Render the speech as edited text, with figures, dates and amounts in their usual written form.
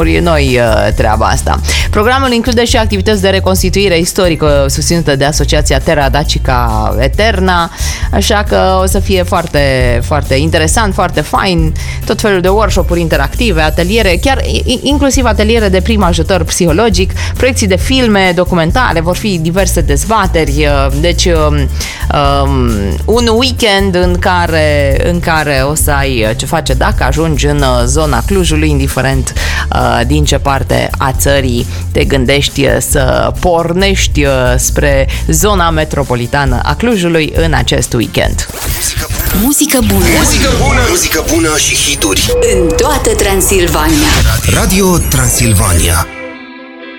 noi treaba asta. Programul include și activități de reconstituire istorică susținută de Asociația Terra Dacica Eterna, așa că o să fie foarte, foarte interesant, foarte fain, tot felul de workshop-uri interactive, ateliere, chiar inclusiv ateliere de prim ajutor psihologic, proiecții de filme, documentare, vor fi diverse dezbateri, deci un weekend în care o să ai ce face dacă ajungi în zona Clujului, indiferent din ce parte a țării te gândești să pornești spre zona metropolitană a Clujului în acest weekend. Muzică bună. Muzică bună. Muzică bună și hituri în toată Transilvania. Radio Transilvania.